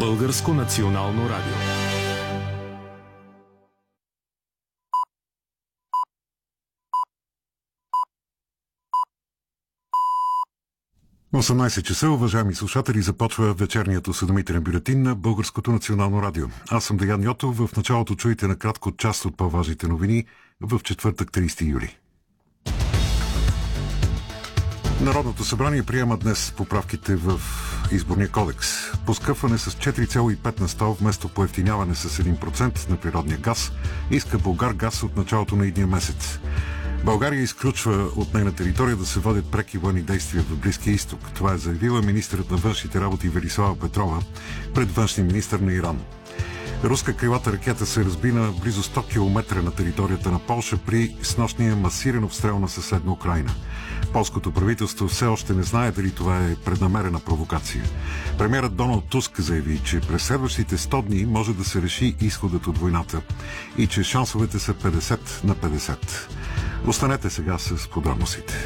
Българско национално радио. В 18 часа, уважаеми слушатели, започва вечерният осведомителен бюлетин на Българското национално радио. Аз съм Деян Йотов. В началото чуйте накратко част от по-важните новини в четвъртък, 30 юли. Народното събрание приема днес поправките в Изборния кодекс. Поскъпване с 4,5 на 100 вместо поевтиняване с 1% на природния газ иска Булгаргаз от началото на идния месец. България изключва от нейна територия да се водят преки военни действия в Близкия изток. Това е заявила министърът на външните работи Велислава Петрова пред външния министър на Иран. Руска крилата ракета се разби на близо 100 км на територията на Полша при снощния масиран обстрел на съседна Украйна. Полското правителство все още не знае дали това е преднамерена провокация. Премиерът Доналд Туск заяви, че през следващите 100 дни може да се реши изходът от войната и че шансовете са 50 на 50. Останете сега с подробностите.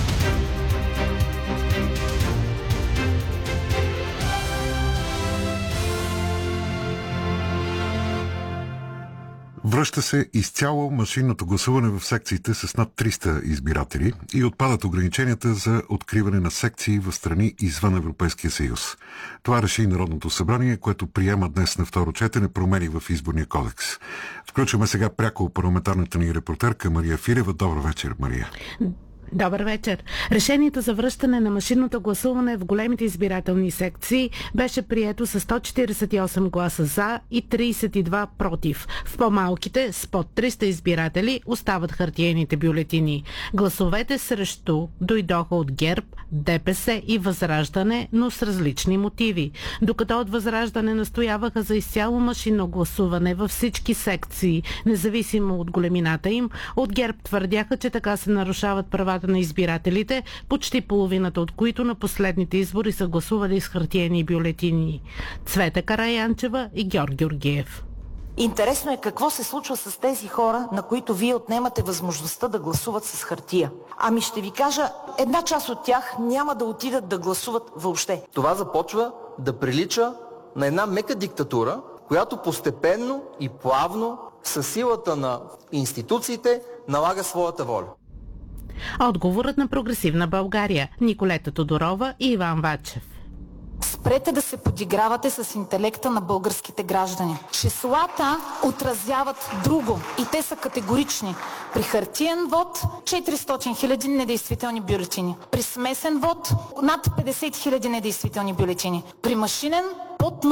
Връща се изцяло машинното гласуване в секциите с над 300 избиратели и отпадат ограниченията за откриване на секции в страни извън Европейския съюз. Това реши Народното събрание, което приема днес на второ четене промени в Изборния кодекс. Включваме сега пряко парламентарната ни репортерка Мария Филева. Добър вечер, Мария. Добър вечер. Решението за връщане на машинното гласуване в големите избирателни секции беше прието с 148 гласа за и 32 против. В по-малките, с под 300 избиратели, остават хартиените бюлетини. Гласовете срещу дойдоха от ГЕРБ, ДПС и Възраждане, но с различни мотиви. Докато от Възраждане настояваха за изцяло машинно гласуване във всички секции, независимо от големината им, от ГЕРБ твърдяха, че така се нарушават правата на избирателите, почти половината от които на последните избори са гласували с хартиени бюлетини. Цвета Караянчева и Георг Георгиев. Интересно е какво се случва с тези хора, на които вие отнемате възможността да гласуват с хартия. Ами ще ви кажа, една част от тях няма да отидат да гласуват въобще. Това започва да прилича на една мека диктатура, която постепенно и плавно със силата на институциите налага своята воля. Отговорът на Прогресивна България, Николета Тодорова и Иван Вачев. Спрете да се подигравате с интелекта на българските граждани. Числата отразяват друго и те са категорични. При хартиен вод 400 000 недействителни бюлетини. При смесен вод над 50 000 недействителни бюлетини. При машинен под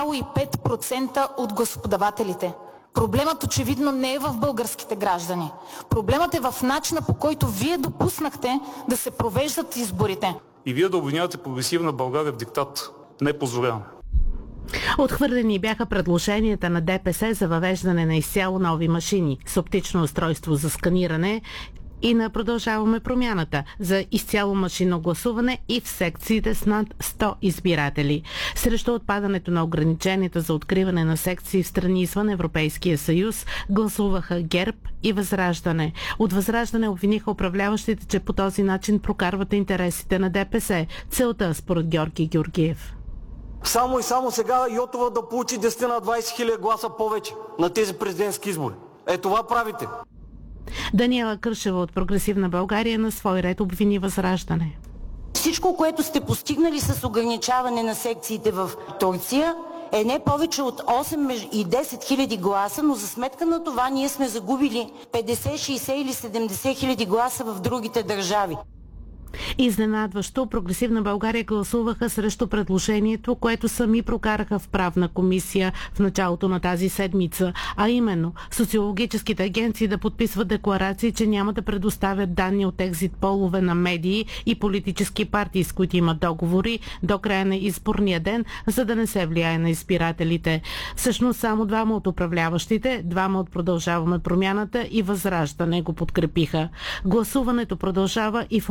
0,5% от гласоподавателите. Проблемът очевидно не е в българските граждани. Проблемът е в начина, по който вие допуснахте да се провеждат изборите. И вие да обвинявате Прогресивна България в диктат. Не позволяваме. Отхвърлени бяха предложенията на ДПС за въвеждане на изцяло нови машини с оптично устройство за сканиране и на Продължаваме промяната за изцяло машинно гласуване и в секциите с над 100 избиратели. Срещу отпадането на ограниченията за откриване на секции в страни извън Европейския съюз гласуваха ГЕРБ и Възраждане. От Възраждане обвиниха управляващите, че по този начин прокарват интересите на ДПС. Целта, според Георги Георгиев. Само и само сега Йотова да получи 10 на 20 хиляди гласа повече на тези президентски избори. Това правите. Даниела Кършева от Прогресивна България на свой ред обвини Възраждане. Всичко, което сте постигнали с ограничаване на секциите в Турция, е не повече от 8 и 10 хиляди гласа, но за сметка на това ние сме загубили 50, 60 или 70 хиляди гласа в другите държави. Изненадващо, Прогресивна България гласуваха срещу предложението, което сами прокараха в правна комисия в началото на тази седмица, а именно социологическите агенции да подписват декларации, че няма да предоставят данни от екзит полове на медии и политически партии, с които имат договори до края на изборния ден, за да не се влияе на избирателите. Всъщност само двама от управляващите, двама от Продължаваме промяната и Възраждане го подкрепиха. Гласуването продължава и в